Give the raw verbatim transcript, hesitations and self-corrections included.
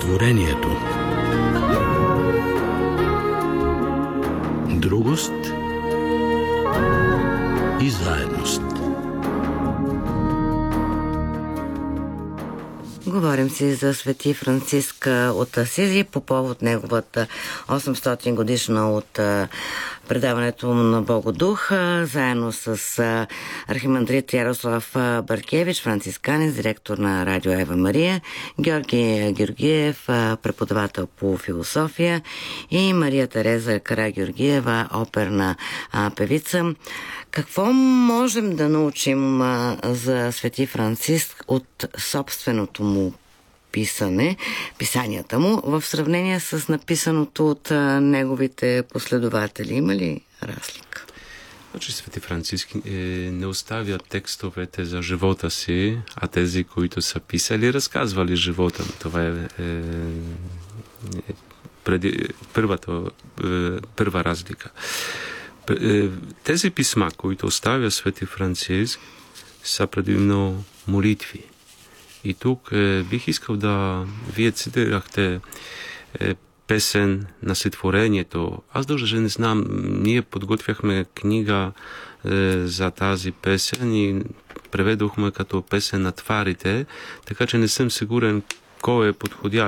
Стихотворението. Другост и заедност. Говорим си за свети Франциск от Асизи по повод неговата осемстотин годишна от предаването на Богодух, заедно с архимандрит Ярослав Баркевич, францисканец, директор на радио Ева Мария, Георги Георгиев, преподавател по философия, и Мария Тереза Карагеоргиева, оперна певица. Какво можем да научим за свети Франциск от собственото му писане, писанията му, в сравнение с написаното от неговите последователи? Има ли разлика? Значи свети Франциск е, не оставя текстовете за живота си, а тези, които са писали, разказвали живота. Това е, е, е преди, първата, е, първа разлика. Тези писма, които оставя свети Франциск, са предимно молитви. И тук е, бих искал да вие цитирахте е, песен на сътворението. Аз даже не знам, ние подготвяхме книга е, за тази песен и преведохме като песен на тварите, така че не съм сигурен кой е подходящ